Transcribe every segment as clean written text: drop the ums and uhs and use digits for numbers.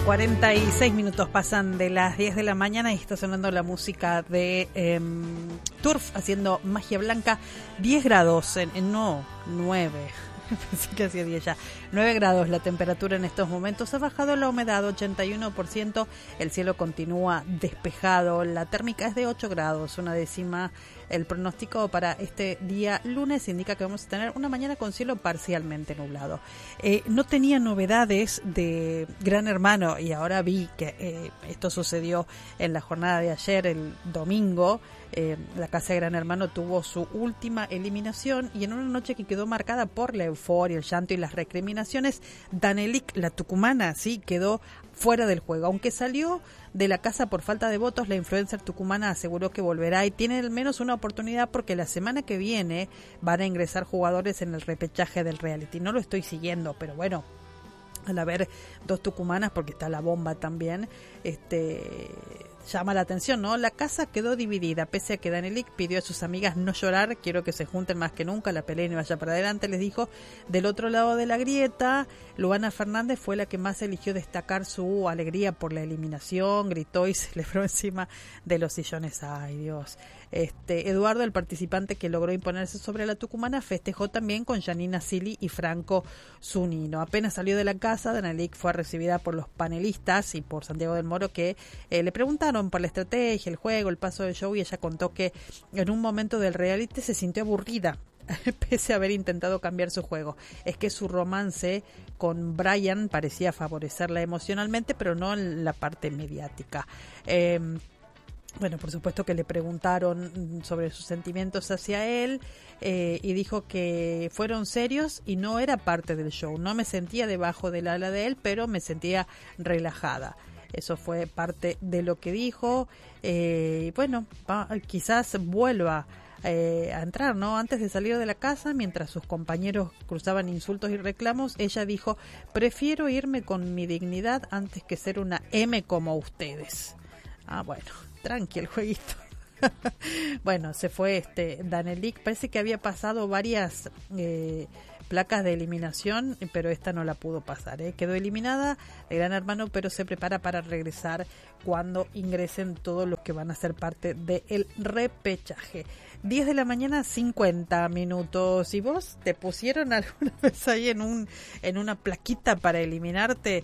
46 minutos pasan de las 10 de la mañana y está sonando la música de Turf haciendo Magia Blanca. 10 grados, no, 9. Pensé que hacía 10 ya. 9 grados la temperatura en estos momentos. Ha bajado la humedad 81%. El cielo continúa despejado. La térmica es de 8 grados, una décima. El pronóstico para este día lunes indica que vamos a tener una mañana con cielo parcialmente nublado. No tenía novedades de Gran Hermano y ahora vi que esto sucedió en la jornada de ayer, el domingo. La Casa de Gran Hermano tuvo su última eliminación y en una noche que quedó marcada por la euforia, el llanto y las recriminaciones, Danelik, la tucumana, sí quedó fuera del juego. Aunque salió de la casa por falta de votos, la influencer tucumana aseguró que volverá y tiene al menos una oportunidad porque la semana que viene van a ingresar jugadores en el repechaje del reality. No lo estoy siguiendo, pero bueno, al haber dos tucumanas, porque está la bomba también, llama la atención, ¿no? La casa quedó dividida, pese a que Danelik pidió a sus amigas no llorar, quiero que se junten más que nunca, la pelea y vaya para adelante, les dijo. Del otro lado de la grieta, Luana Fernández fue la que más eligió destacar su alegría por la eliminación, gritó y celebró encima de los sillones. ¡Ay, Dios! Eduardo, el participante que logró imponerse sobre la tucumana, festejó también con Janina Silly y Franco Zunino. Apenas salió de la casa, Danelik fue recibida por los panelistas y por Santiago del Moro, que le preguntaron por la estrategia, el juego, el paso del show, y ella contó que en un momento del reality se sintió aburrida pese a haber intentado cambiar su juego. Es que su romance con Brian parecía favorecerla emocionalmente, pero no en la parte mediática. Bueno, por supuesto que le preguntaron sobre sus sentimientos hacia él y dijo que fueron serios y no era parte del show. No me sentía debajo del ala de él, pero me sentía relajada. Eso fue parte de lo que dijo. Bueno, quizás vuelva a entrar, ¿no? Antes de salir de la casa, mientras sus compañeros cruzaban insultos y reclamos, ella dijo: prefiero irme con mi dignidad antes que ser una M como ustedes. Ah, bueno, tranqui el jueguito. Bueno, se fue Danelik. Parece que había pasado varias placas de eliminación, pero esta no la pudo pasar. Quedó eliminada de Gran Hermano, pero se prepara para regresar cuando ingresen todos los que van a ser parte del repechaje. 10 de la mañana, 50 minutos. ¿Y vos te pusieron alguna vez ahí en una plaquita para eliminarte?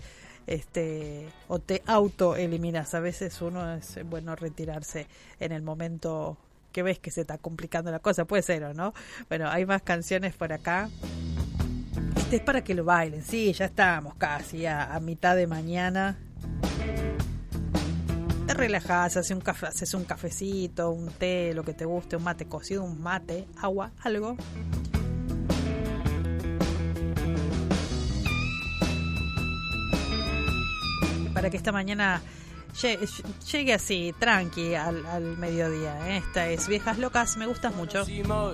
O te autoeliminas. A veces uno es bueno retirarse en el momento que ves que se está complicando la cosa, puede ser o no. Bueno, hay más canciones por acá. Es para que lo bailen, sí, ya estamos casi a mitad de mañana. Te relajás, haces un cafecito, un té, lo que te guste, un mate cocido, un mate, agua, algo. Para que esta mañana llegue así, tranqui, al mediodía. Esta es Viejas Locas, me gustas mucho.